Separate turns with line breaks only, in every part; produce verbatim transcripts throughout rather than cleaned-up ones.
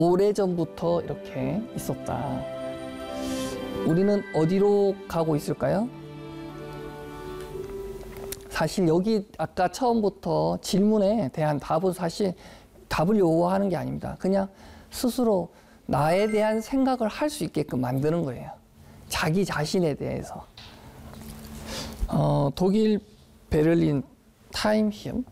오래전부터 이렇게 있었다. 우리는 어디로 가고 있을까요? 사실 여기 아까 처음부터 질문에 대한 답은 사실 답을 요구하는 게 아닙니다. 그냥 스스로 나에 대한 생각을 할 수 있게끔 만드는 거예요. 자기 자신에 대해서. 어, 독일 베를린 타임힘,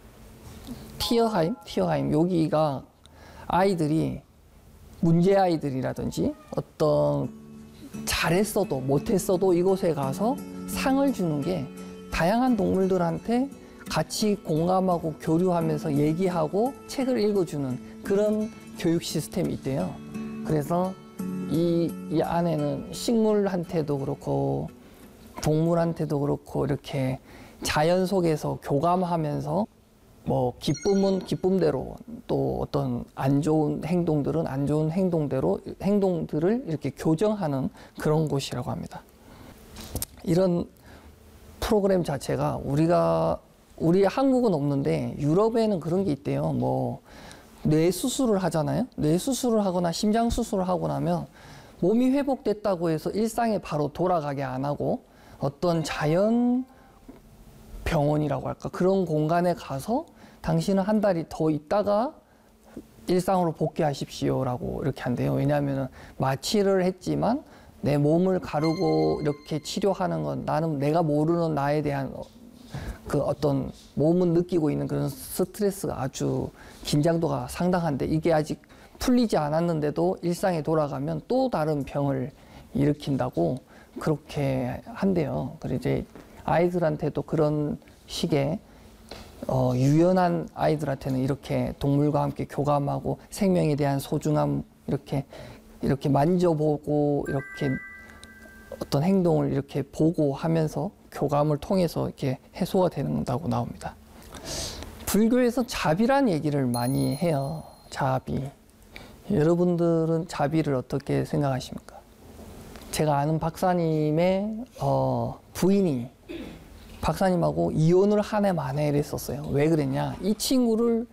티어하임, 티어하임 여기가 아이들이 문제 아이들이라든지 어떤 잘했어도 못했어도 이곳에 가서 상을 주는 게 다양한 동물들한테 같이 공감하고 교류하면서 얘기하고 책을 읽어주는 그런 교육 시스템이 있대요. 그래서 이, 이 안에는 식물한테도 그렇고 동물한테도 그렇고 이렇게 자연 속에서 교감하면서 뭐 기쁨은 기쁨대로 또 어떤 안 좋은 행동들은 안 좋은 행동대로 행동들을 이렇게 교정하는 그런 곳이라고 합니다. 이런 프로그램 자체가 우리가 우리 한국은 없는데 유럽에는 그런 게 있대요. 뭐 뇌 수술을 하잖아요. 뇌 수술을 하거나 심장 수술을 하고 나면 몸이 회복됐다고 해서 일상에 바로 돌아가게 안 하고 어떤 자연 병원이라고 할까 그런 공간에 가서 당신은 한 달이 더 있다가 일상으로 복귀하십시오라고 이렇게 한대요. 왜냐하면 마취를 했지만 내 몸을 가르고 이렇게 치료하는 건 나는 내가 모르는 나에 대한 그 어떤 몸은 느끼고 있는 그런 스트레스가 아주 긴장도가 상당한데 이게 아직 풀리지 않았는데도 일상에 돌아가면 또 다른 병을 일으킨다고 그렇게 한대요. 그리고 이제 아이들한테도 그런 식의 어, 유연한 아이들한테는 이렇게 동물과 함께 교감하고 생명에 대한 소중함 이렇게 이렇게 만져보고 이렇게 어떤 행동을 이렇게 보고 하면서 교감을 통해서 이렇게 해소가 된다고 나옵니다. 불교에서 자비란 얘기를 많이 해요. 자비. 여러분들은 자비를 어떻게 생각하십니까? 제가 아는 박사님의 어, 부인이 박사님하고 이혼을 한 해 만에 했었어요. 왜 그랬냐? 이 친구를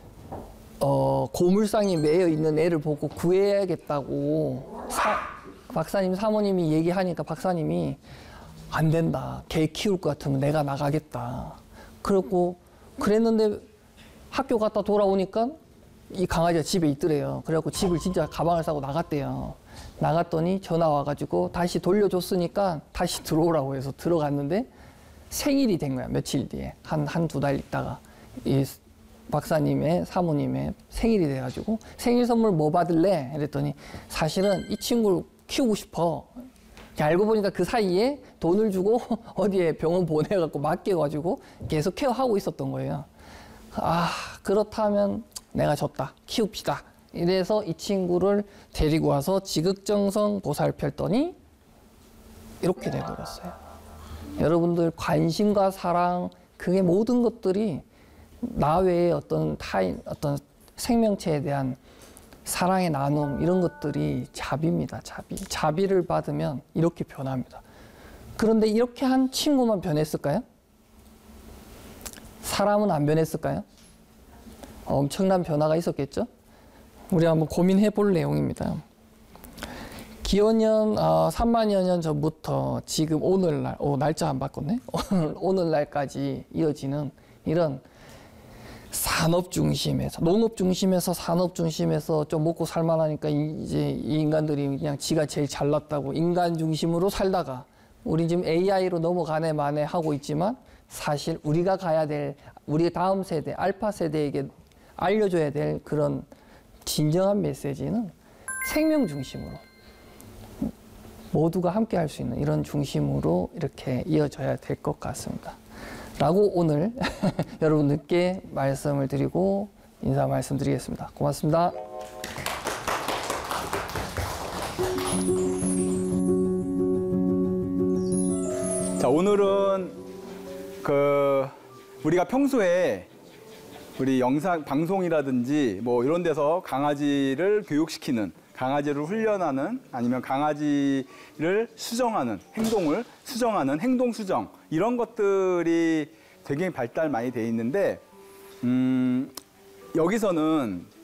어, 고물상에 매여 있는 애를 보고 구해야겠다고 사, 박사님 사모님이 얘기하니까 박사님이 안 된다. 개 키울 것 같으면 내가 나가겠다. 그렇고 그랬는데 학교 갔다 돌아오니까 이 강아지가 집에 있더래요. 그래갖고 집을 진짜 가방을 싸고 나갔대요. 나갔더니 전화 와가지고 다시 돌려줬으니까 다시 들어오라고 해서 들어갔는데 생일이 된 거야. 며칠 뒤에. 한, 한 두 달 있다가. 이 박사님의 사모님의 생일이 돼가지고 생일 선물 뭐 받을래? 이랬더니 사실은 이 친구를 키우고 싶어. 알고 보니까 그 사이에 돈을 주고 어디에 병원 보내갖고 맡겨가지고 계속 케어하고 있었던 거예요. 아, 그렇다면 내가 졌다. 키웁시다. 이래서 이 친구를 데리고 와서 지극정성 보살폈더니 이렇게 돼버렸어요. 여러분들 관심과 사랑, 그게 모든 것들이 나 외에 어떤 타인, 어떤 생명체에 대한 사랑의 나눔, 이런 것들이 자비입니다. 자비. 자비를 받으면 이렇게 변합니다. 그런데 이렇게 한 친구만 변했을까요? 사람은 안 변했을까요? 엄청난 변화가 있었겠죠? 우리 한번 고민해 볼 내용입니다. 기원년 어, 삼만여 년 전부터 지금 오늘날, 오, 날짜 안 바꿨네? 오늘, 오늘날까지 이어지는 이런 산업 중심에서, 농업 중심에서 산업 중심에서 좀 먹고 살만하니까 이제 이 인간들이 그냥 지가 제일 잘났다고 인간 중심으로 살다가 우리 지금 에이아이로 넘어가네 마네 하고 있지만 사실 우리가 가야 될, 우리 다음 세대, 알파 세대에게 알려줘야 될 그런 진정한 메시지는 생명 중심으로 모두가 함께 할 수 있는 이런 중심으로 이렇게 이어져야 될 것 같습니다. 라고 오늘 여러분들께 말씀을 드리고 인사 말씀드리겠습니다. 고맙습니다.
자, 오늘은 그 우리가 평소에 우리 영상 방송이라든지 뭐 이런 데서 강아지를 교육시키는, 강아지를 훈련하는, 아니면 강아지를 수정하는, 행동을 수정하는 행동 수정, 이런 것들이 되게 발달 많이 돼 있는데 음, 여기서는